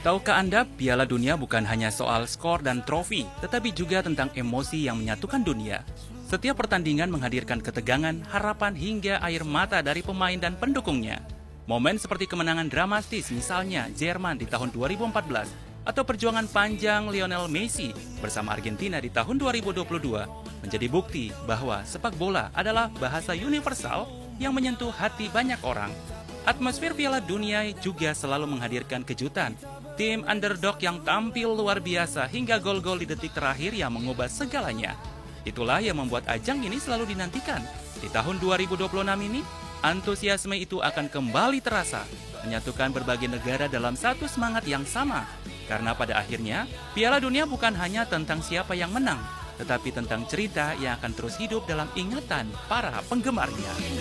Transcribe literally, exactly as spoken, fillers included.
Tahukah Anda, Piala Dunia bukan hanya soal skor dan trofi, tetapi juga tentang emosi yang menyatukan dunia. Setiap pertandingan menghadirkan ketegangan, harapan, hingga air mata dari pemain dan pendukungnya. Momen seperti kemenangan dramatis, misalnya Jerman di tahun dua ribu empat belas, atau perjuangan panjang Lionel Messi bersama Argentina di tahun dua ribu dua puluh dua, menjadi bukti bahwa sepak bola adalah bahasa universal yang menyentuh hati banyak orang. Atmosfer Piala Dunia juga selalu menghadirkan kejutan. Tim underdog yang tampil luar biasa hingga gol-gol di detik terakhir yang mengubah segalanya. Itulah yang membuat ajang ini selalu dinantikan. Di tahun dua ribu dua puluh enam ini, antusiasme itu akan kembali terasa, menyatukan berbagai negara dalam satu semangat yang sama. Karena pada akhirnya, Piala Dunia bukan hanya tentang siapa yang menang, tetapi tentang cerita yang akan terus hidup dalam ingatan para penggemarnya.